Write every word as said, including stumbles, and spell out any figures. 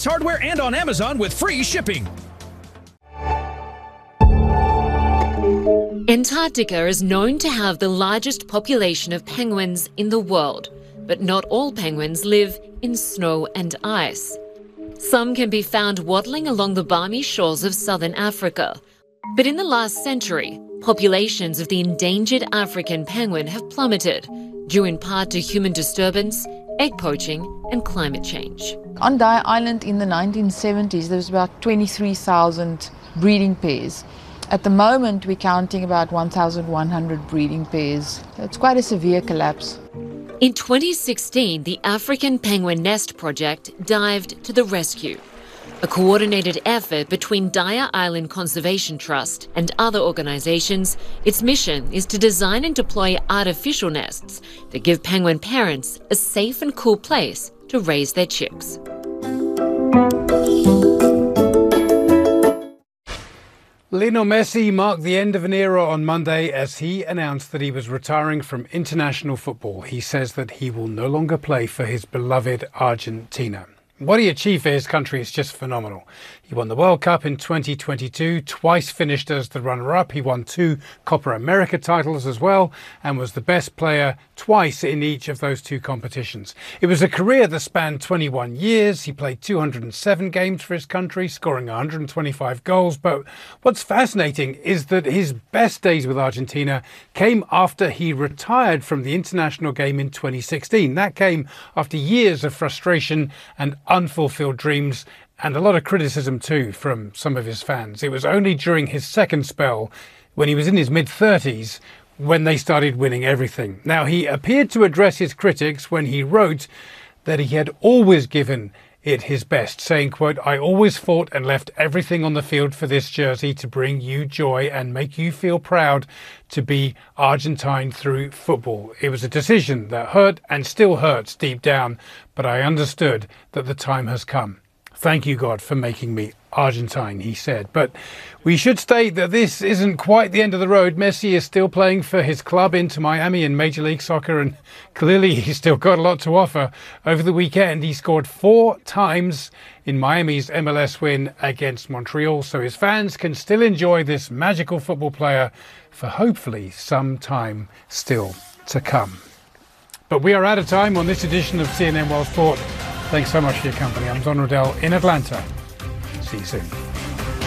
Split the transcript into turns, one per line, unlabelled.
Hardware, and on Amazon with free shipping.
Antarctica is known to have the largest population of penguins in the world, but not all penguins live in snow and ice. Some can be found waddling along the balmy shores of southern Africa. But in the last century, populations of the endangered African penguin have plummeted, due in part to human disturbance, egg poaching, and climate change.
On Daya Island in the nineteen seventies, there was about twenty-three thousand breeding pairs. At the moment, we're counting about one thousand one hundred breeding pairs. It's quite a severe collapse.
In twenty sixteen, the African Penguin Nest Project dived to the rescue. A coordinated effort between Daya Island Conservation Trust and other organisations, its mission is to design and deploy artificial nests that give penguin parents a safe and cool place to raise their chicks.
Lionel Messi marked the end of an era on Monday as he announced that he was retiring from international football. He says that he will no longer play for his beloved Argentina. What he achieved for his country is just phenomenal. He won the World Cup in twenty twenty-two, twice finished as the runner-up. He won two Copa America titles as well and was the best player twice in each of those two competitions. It was a career that spanned twenty-one years. He played two hundred seven games for his country, scoring one hundred twenty-five goals. But what's fascinating is that his best days with Argentina came after he retired from the international game in twenty sixteen. That came after years of frustration and unfulfilled dreams, and a lot of criticism too from some of his fans. It was only during his second spell, when he was in his mid-thirties, when they started winning everything. Now, he appeared to address his critics when he wrote that he had always given it his best, saying, quote, "I always fought and left everything on the field for this jersey to bring you joy and make you feel proud to be Argentine through football. It was a decision that hurt and still hurts deep down, but I understood that the time has come. Thank you, God, for making me Argentine," he said. But we should state that this isn't quite the end of the road. Messi is still playing for his club Inter Miami in Major League Soccer, and clearly he's still got a lot to offer. Over the weekend, he scored four times in Miami's M L S win against Montreal, so his fans can still enjoy this magical football player for hopefully some time still to come. But we are out of time on this edition of C N N World Sport. Thanks so much for your company. I'm Don Riddell in Atlanta. See you soon.